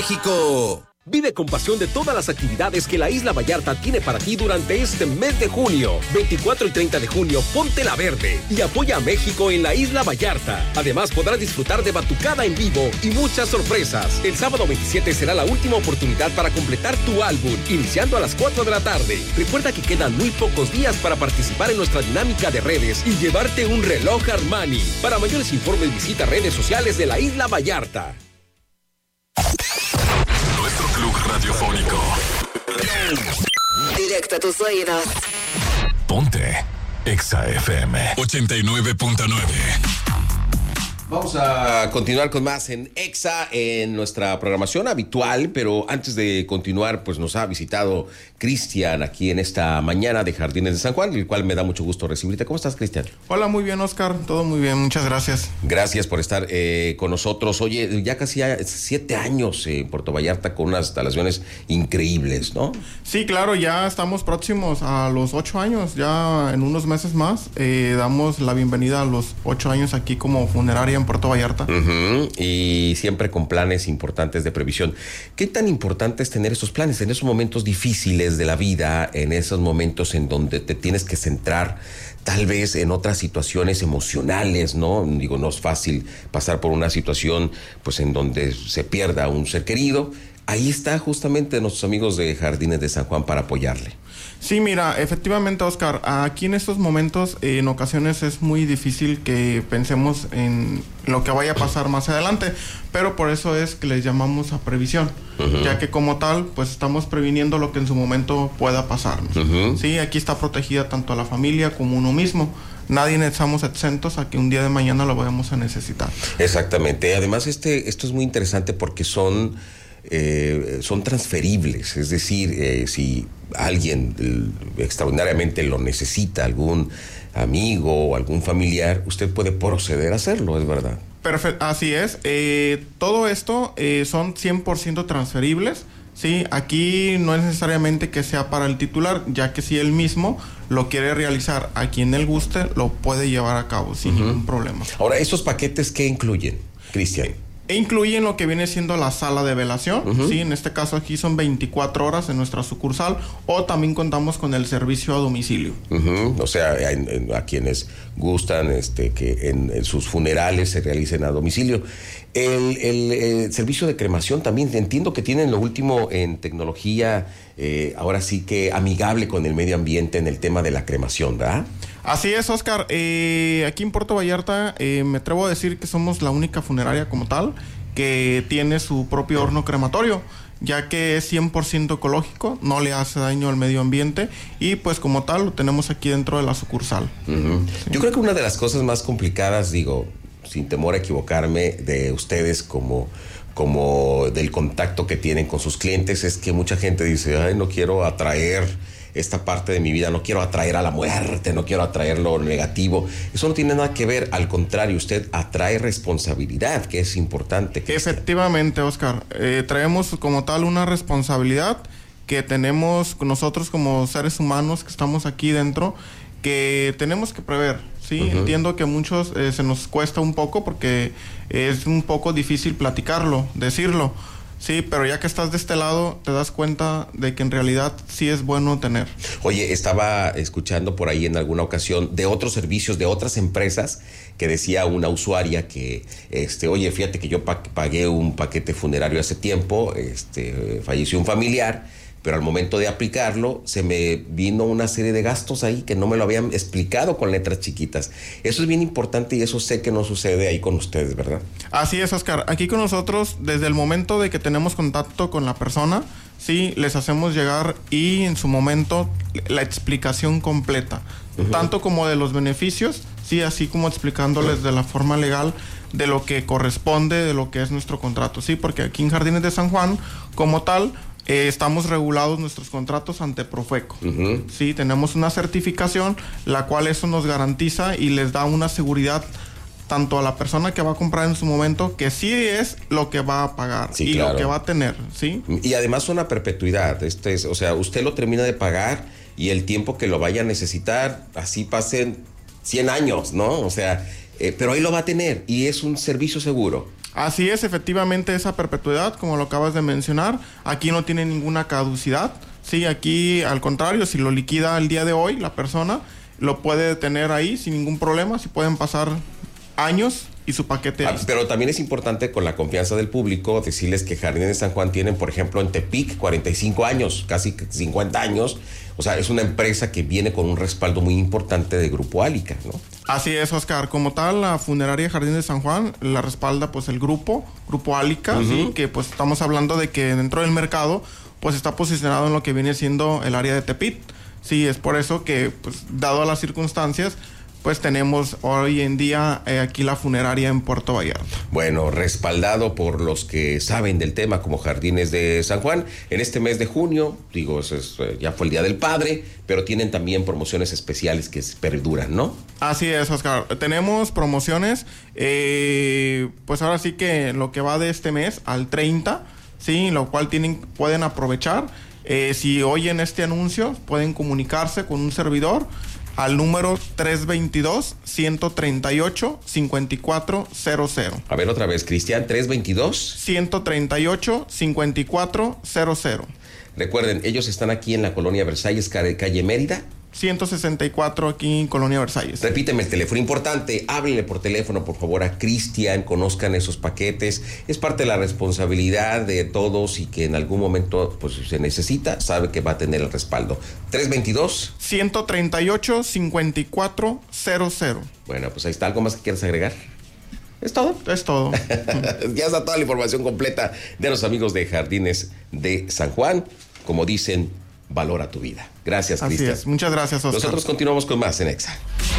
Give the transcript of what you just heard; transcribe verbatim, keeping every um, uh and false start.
México. Vive con pasión de todas las actividades que la Isla Vallarta tiene para ti durante este mes de junio. veinticuatro y treinta de junio, ponte la verde y apoya a México en la Isla Vallarta. Además, podrás disfrutar de batucada en vivo y muchas sorpresas. El sábado veintisiete será la última oportunidad para completar tu álbum, iniciando a las cuatro de la tarde. Recuerda que quedan muy pocos días para participar en nuestra dinámica de redes y llevarte un reloj Armani. Para mayores informes, visita redes sociales de la Isla Vallarta. Club Radiofónico. Directo a tus oídos. Ponte Exa F M ochenta y nueve punto nueve. Vamos a continuar con más en Exa, en nuestra programación habitual, pero antes de continuar, pues nos ha visitado Cristian aquí en esta mañana de Jardines de San Juan, el cual me da mucho gusto recibirte. ¿Cómo estás, Cristian? Hola, muy bien, Oscar, todo muy bien, muchas gracias. Gracias por estar eh, con nosotros. Oye, ya casi siete años en Puerto Vallarta con unas instalaciones increíbles, ¿no? Sí, claro, ya estamos próximos a los ocho años, ya en unos meses más eh, damos la bienvenida a los ocho años aquí como funeraria en Puerto Vallarta. Uh-huh. Y siempre con planes importantes de previsión. ¿Qué tan importante es tener esos planes en esos momentos difíciles de la vida, en esos momentos en donde te tienes que centrar tal vez en otras situaciones emocionales, ¿no? Digo, no es fácil pasar por una situación pues en donde se pierda un ser querido. Ahí está justamente nuestros amigos de Jardines de San Juan para apoyarle. Sí, mira, efectivamente, Oscar, aquí en estos momentos eh, en ocasiones es muy difícil que pensemos en lo que vaya a pasar más adelante, pero por eso es que les llamamos a previsión, uh-huh. ya que como tal, pues estamos previniendo lo que en su momento pueda pasarnos. Uh-huh. Sí, aquí está protegida tanto a la familia como uno mismo. Nadie estamos exentos a que un día de mañana lo vayamos a necesitar. Exactamente. Además, este, esto es muy interesante porque son... Eh, son transferibles, es decir, eh, si alguien eh, extraordinariamente lo necesita, algún amigo o algún familiar, usted puede proceder a hacerlo, es verdad. Perfecto, así es. Eh, todo esto eh, son cien por ciento transferibles. Sí, aquí no es necesariamente que sea para el titular, ya que si él mismo lo quiere realizar a quien él guste, lo puede llevar a cabo sin uh-huh. ningún problema. Ahora, ¿esos paquetes qué incluyen, Cristian? E incluyen lo que viene siendo la sala de velación, uh-huh. ¿sí? En este caso aquí son veinticuatro horas en nuestra sucursal, o también contamos con el servicio a domicilio. Uh-huh. O sea, en, en, a quienes gustan este, que en, en sus funerales se realicen a domicilio. El, el, el servicio de cremación también, entiendo que tienen lo último en tecnología, eh, ahora sí que amigable con el medio ambiente en el tema de la cremación, ¿verdad? Así es, Oscar. Eh, aquí en Puerto Vallarta eh, me atrevo a decir que somos la única funeraria como tal que tiene su propio horno crematorio, ya que es cien por ciento ecológico, no le hace daño al medio ambiente y pues como tal lo tenemos aquí dentro de la sucursal. Uh-huh. Sí. Yo creo que una de las cosas más complicadas, digo, sin temor a equivocarme, de ustedes como... como del contacto que tienen con sus clientes, es que mucha gente dice, ay, no quiero atraer esta parte de mi vida, no quiero atraer a la muerte, no quiero atraer lo negativo. Eso no tiene nada que ver, al contrario, usted atrae responsabilidad, que es importante. Efectivamente, Oscar, eh, traemos como tal una responsabilidad que tenemos nosotros como seres humanos que estamos aquí dentro, que tenemos que prever. Sí, uh-huh. Entiendo que a muchos eh, se nos cuesta un poco porque es un poco difícil platicarlo, decirlo. Sí, pero ya que estás de este lado, te das cuenta de que en realidad sí es bueno tener. Oye, estaba escuchando por ahí en alguna ocasión de otros servicios, de otras empresas, que decía una usuaria que, este, oye, fíjate que yo pagué un paquete funerario hace tiempo, este, falleció un familiar, pero al momento de aplicarlo se me vino una serie de gastos ahí que no me lo habían explicado con letras chiquitas. Eso es bien importante y eso sé que no sucede ahí con ustedes, ¿verdad? Así es, Oscar. Aquí con nosotros, desde el momento de que tenemos contacto con la persona, sí, les hacemos llegar y en su momento la explicación completa, uh-huh. tanto como de los beneficios, sí, así como explicándoles de la forma legal de lo que corresponde, de lo que es nuestro contrato, sí, porque aquí en Jardines de San Juan, como tal, Eh, estamos regulados nuestros contratos ante Profeco. Uh-huh. Sí, tenemos una certificación, la cual eso nos garantiza y les da una seguridad tanto a la persona que va a comprar en su momento, que sí es lo que va a pagar sí, y claro. lo que va a tener, ¿sí? Y además una perpetuidad, este es, o sea, usted lo termina de pagar y el tiempo que lo vaya a necesitar, así pasen cien años, ¿no? O sea, eh, pero ahí lo va a tener y es un servicio seguro. Así es, efectivamente esa perpetuidad, como lo acabas de mencionar, aquí no tiene ninguna caducidad. Sí, aquí al contrario, si lo liquida el día de hoy la persona, lo puede tener ahí sin ningún problema, si pueden pasar años y su paquete. Ah, pero también es importante, con la confianza del público, decirles que Jardines de San Juan tienen, por ejemplo, en Tepic cuarenta y cinco años, casi cincuenta años. O sea, es una empresa que viene con un respaldo muy importante de Grupo Alica, ¿no? Así es, Oscar. Como tal, la funeraria Jardines de San Juan la respalda pues el grupo, Grupo Alica, uh-huh. ¿sí? Que pues estamos hablando de que dentro del mercado pues está posicionado en lo que viene siendo el área de Tepit. Sí, es por eso que, pues, dado a las circunstancias, pues tenemos hoy en día eh, aquí la funeraria en Puerto Vallarta. Bueno, respaldado por los que saben del tema como Jardines de San Juan. En este mes de junio, digo, es, es, ya fue el Día del Padre, pero tienen también promociones especiales que perduran, ¿no? Así es, Oscar. Tenemos promociones, eh, pues ahora sí que lo que va de este mes al treinta, sí, lo cual tienen, pueden aprovechar. Eh, si oyen este anuncio, pueden comunicarse con un servidor al número tres dos dos, uno tres ocho, cinco cuatro cero cero. A ver otra vez, Cristian, tres dos dos. uno tres ocho, cinco cuatro cero cero. Recuerden, ellos están aquí en la Colonia Versalles, calle Mérida. ciento sesenta y cuatro aquí en Colonia Versalles. Repíteme el teléfono. Importante, háblenle por teléfono, por favor, a Cristian, conozcan esos paquetes. Es parte de la responsabilidad de todos y que en algún momento pues se necesita, sabe que va a tener el respaldo. tres dos dos. uno tres ocho, cinco cuatro cero cero. Bueno, pues ahí está. ¿Algo más que quieras agregar? ¿Es todo? Es todo. Ya está toda la información completa de los amigos de Jardines de San Juan. Como dicen, valora tu vida. Gracias, Cristian. Así es. Muchas gracias, Oscar. Nosotros continuamos con más en Exa.